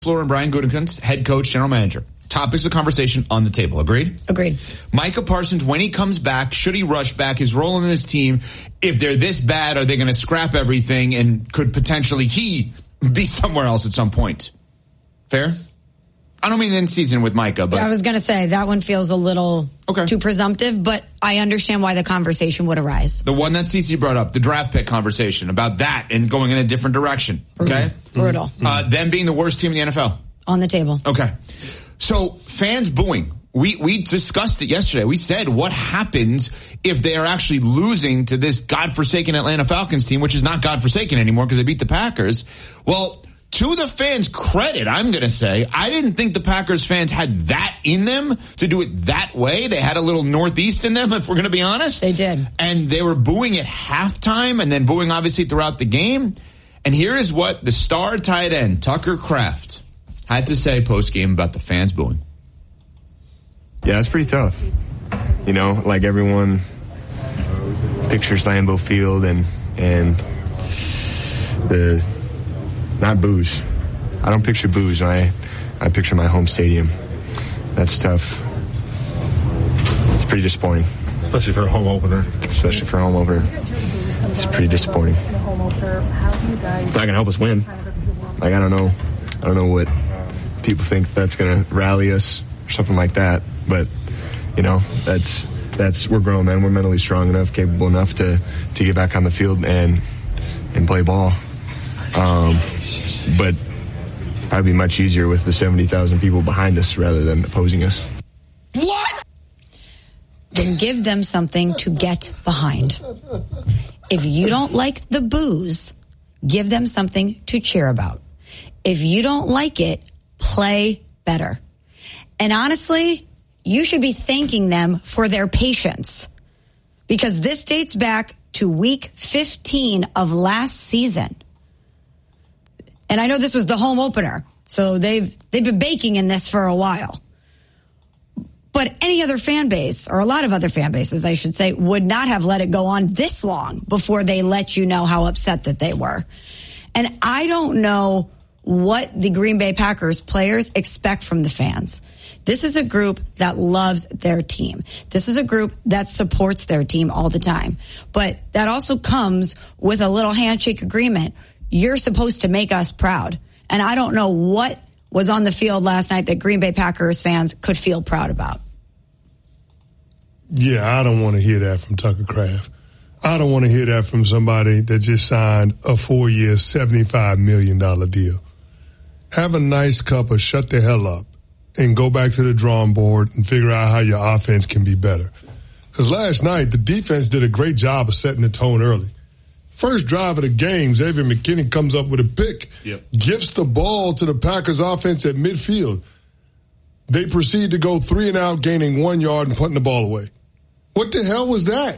LaFleur and Brian Gutekunst, head coach, general manager. Topics of conversation on the table. Agreed? Agreed. Micah Parsons, when he comes back, should he rush back? His role in this team, if they're this bad, are they going to scrap everything and could potentially he be somewhere else at some point? Fair? I don't mean in season with Micah, but I was going to say that one feels a little too presumptive, but I understand why the conversation would arise. The one that CeCe brought up, the draft pick conversation about that and going in a different direction. Okay? Brutal. Them being the worst team in the NFL. On the table. Okay. So fans booing. We discussed it yesterday. We said what happens if they are actually losing to this godforsaken Atlanta Falcons team, which is not godforsaken anymore because they beat the Packers. Well, to the fans' credit, I'm going to say, I didn't think the Packers fans had that in them to do it that way. They had a little Northeast in them, if we're going to be honest. They did. And they were booing at halftime and then booing, obviously, throughout the game. And here is what the star tight end, Tucker Kraft, had to say post-game about the fans booing. Yeah, it's pretty tough. You know, like everyone pictures Lambeau Field and the... Not booze. I don't picture booze. I picture my home stadium. That's tough. It's pretty disappointing. Especially for a home opener. It's pretty disappointing. It's not going to help us win. Like, I don't know what people think that's going to rally us or something like that. But, you know, that's we're grown men. We're mentally strong enough, capable enough to get back on the field and play ball. But probably much easier with the 70,000 people behind us rather than opposing us. What? Then give them something to get behind. If you don't like the boos, give them something to cheer about. If you don't like it, play better. And honestly, you should be thanking them for their patience, because this dates back to week 15 of last season. And I know this was the home opener, so they've been baking in this for a while. But any other fan base, or a lot of other fan bases, I should say, would not have let it go on this long before they let you know how upset that they were. And I don't know what the Green Bay Packers players expect from the fans. This is a group that loves their team. This is a group that supports their team all the time. But that also comes with a little handshake agreement. You're supposed to make us proud. And I don't know what was on the field last night that Green Bay Packers fans could feel proud about. Yeah, I don't want to hear that from Tucker Kraft. I don't want to hear that from somebody that just signed a 4-year, $75 million deal. Have a nice cup of shut the hell up and go back to the drawing board and figure out how your offense can be better. Because last night, the defense did a great job of setting the tone early. First drive of the game, Xavier McKinney comes up with a pick, gives the ball to the Packers offense at midfield. They proceed to go 3 and out, gaining 1 yard and putting the ball away. What the hell was that?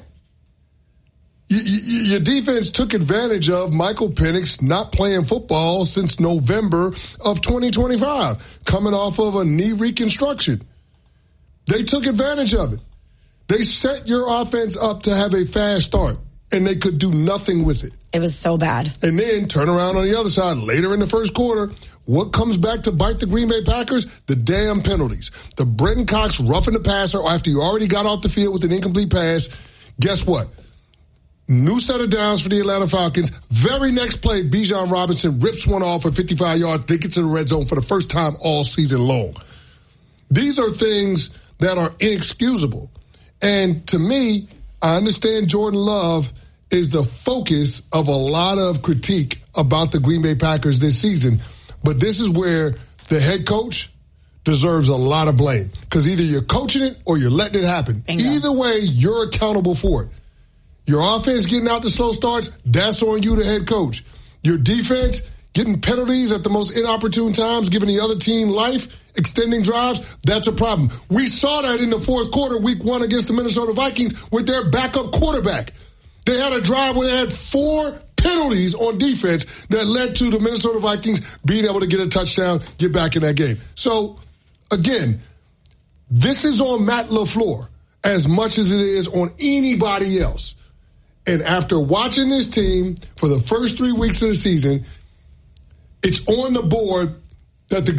Your defense took advantage of Michael Penix not playing football since November of 2025, coming off of a knee reconstruction. They took advantage of it. They set your offense up to have a fast start, and they could do nothing with it. It was so bad. And then turn around on the other side later in the first quarter. What comes back to bite the Green Bay Packers? The damn penalties. The Brenton Cox roughing the passer after you already got off the field with an incomplete pass. Guess what? New set of downs for the Atlanta Falcons. Very next play, Bijan Robinson rips one off for 55 yards. They get to the red zone for the first time all season long. These are things that are inexcusable. And to me, I understand Jordan Love is the focus of a lot of critique about the Green Bay Packers this season. But this is where the head coach deserves a lot of blame. Because either you're coaching it or you're letting it happen. Bingo. Either way, you're accountable for it. Your offense getting out the slow starts, that's on you, the head coach. Your defense getting penalties at the most inopportune times, giving the other team life, extending drives, that's a problem. We saw that in the fourth quarter, week 1 against the Minnesota Vikings with their backup quarterback. They had a drive where they had 4 penalties on defense that led to the Minnesota Vikings being able to get a touchdown, get back in that game. So, again, this is on Matt LaFleur as much as it is on anybody else. And after watching this team for the first 3 weeks of the season, it's on the board that the